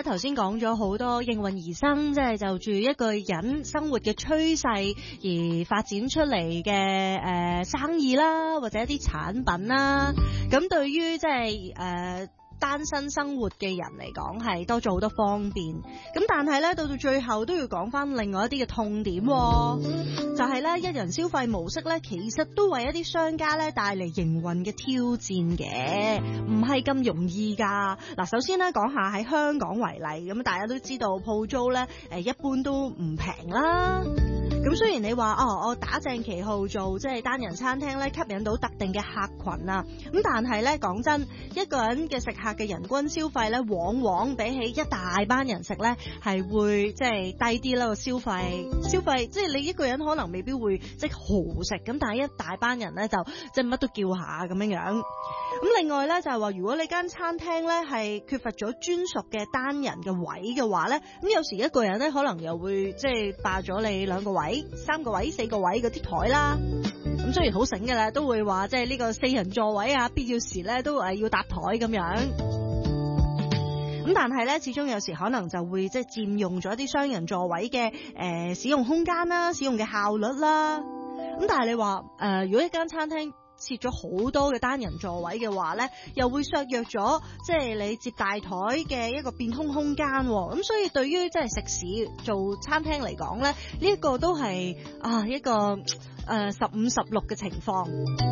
咧頭先講咗好多應運而生，即係就住一個人生活嘅趨勢而發展出嚟嘅生意啦，或者一啲產品啦。咁對於即係單身生活嘅人嚟講係多咗好多方便，咁但係咧到最後都要講翻另外一啲嘅痛點，就係咧一人消費模式咧其實都為一啲商家咧帶嚟營運嘅挑戰嘅，唔係咁容易噶。嗱，首先咧講下喺香港為例，咁大家都知道鋪租咧一般都唔平啦。咁雖然你話我打正旗號做即係單人餐廳咧，吸引到特定嘅客群啊，咁但係咧講真，一個人嘅食客嘅人均消費咧，往往比起一大班人食咧係會即係低啲啦。個消費即係你一個人可能未必會即係豪食，咁但係一大班人咧就即係乜都叫下咁樣樣。咁另外咧就係話，如果你間餐廳咧係缺乏咗專屬嘅單人嘅位嘅話咧，咁有時一個人咧可能又會即係霸咗你2個位、3個位、4個位嗰啲台啦。咁雖然好醒㗎啦，都會話即係呢個4人座位啊，必要時咧都要搭台咁樣。咁但係咧，始終有時可能就會即係佔用咗一啲雙人座位嘅使用空間啦，使用嘅效率啦。咁但係你話如果一間餐廳設咗好多嘅單人座位嘅話咧，又會削弱咗即係你接大台嘅一個變通空間。咁所以對於即係食肆做餐廳嚟講咧，呢一個都係一個15-16嘅情況。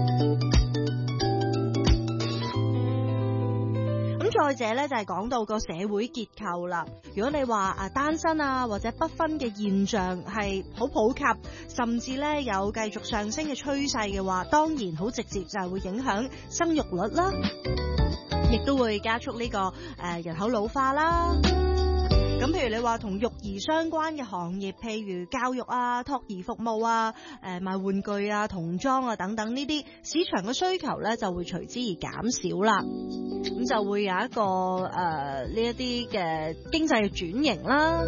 咁再者咧就係講到個社會結構啦。如果你話單身啊或者不婚嘅現象係好普及，甚至咧有繼續上升嘅趨勢嘅話，當然好直接就係會影響生育率啦，亦都會加速呢個人口老化啦。咁譬如你話同育兒相關嘅行業，譬如教育啊、托兒服務啊、賣玩具啊、童裝啊等等呢啲，市場嘅需求咧就會隨之而減少啦。咁就會有一個呢一啲嘅經濟嘅轉型啦。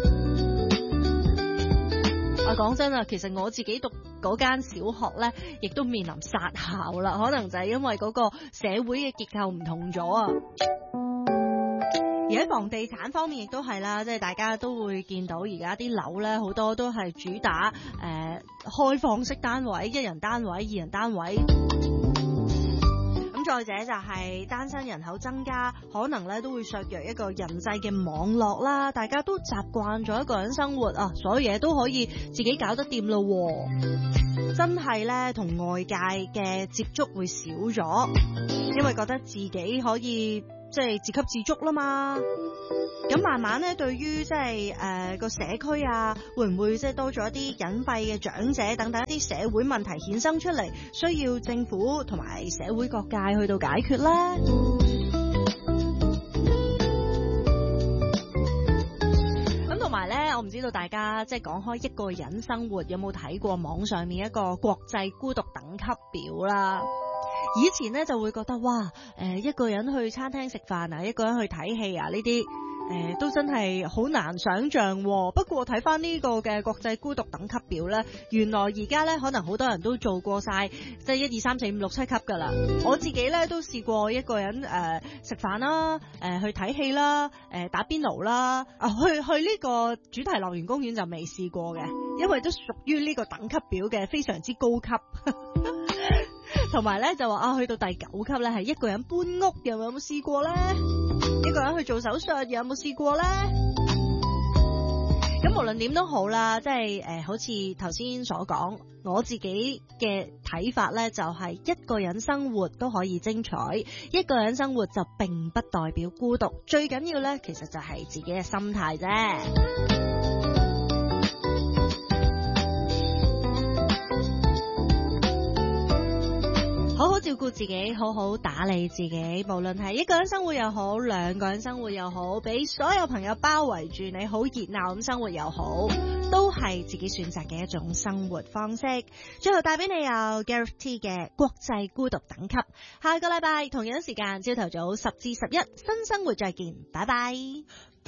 講真啊，其實我自己讀嗰間小學咧，亦都面臨殺校啦。可能就係因為嗰個社會嘅結構唔同咗啊。而喺房地產方面亦都係啦，即係大家都會見到而家啲樓咧好多都係主打開放式單位、1人單位、2人單位。咁再者就係單身人口增加，可能咧都會削弱一個人際嘅網絡啦。大家都習慣咗一個人生活啊，所有嘢都可以自己搞得掂咯。真係咧同外界嘅接觸會少咗，因為覺得自己可以即係自給自足啦嘛。咁慢慢咧，對於即係個社區啊，會唔會即係多咗一啲隱蔽嘅長者等等一啲社會問題衍生出嚟，需要政府同埋社會各界去到解決咧？咁同埋咧，我唔知道大家即係講開一個人生活，有冇睇過網上面一個國際孤獨等級表啦？以前咧就會覺得哇，一個人去餐廳食飯啊，一個人去睇戲啊，呢啲都真係好難想象。不過睇翻呢個嘅國際孤獨等級表咧，原來而家咧可能好多人都做過晒，即係1、2、3、4、5、6、7級噶啦。我自己咧都試過一個人食飯啦，去睇戲啦，打邊爐啦，去呢個主題樂園公園就未試過嘅，因為都屬於呢個等級表嘅非常之高級。同埋咧就話去到第9級咧係一個人搬屋，有冇試過咧？一個人去做手術有冇試過咧？咁無論點都好啦，即係好似頭先所講，我自己嘅睇法咧就係一個人生活都可以精彩，一個人生活就並不代表孤獨，最緊要咧其實就係自己嘅心態啫。好好照顧自己，好好打理自己，無論係一個人生活又好，2個人生活又好，俾所有朋友包圍住你，好熱鬧咁生活又好，都係自己選擇嘅一種生活方式。最後帶俾你有 Gareth T 嘅國際孤獨等級。下個禮拜同樣時間朝頭早10至11，新生活再見，拜拜。